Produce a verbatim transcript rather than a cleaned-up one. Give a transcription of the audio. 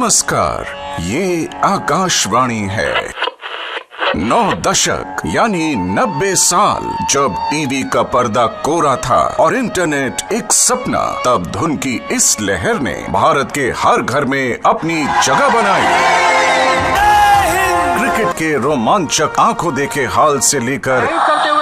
नमस्कार, ये आकाशवाणी है। नौ दशक यानी नब्बे साल जब टीवी का पर्दा कोरा था और इंटरनेट एक सपना, तब धुन की इस लहर ने भारत के हर घर में अपनी जगह बनाई। क्रिकेट के रोमांचक आंखों देखे हाल से लेकर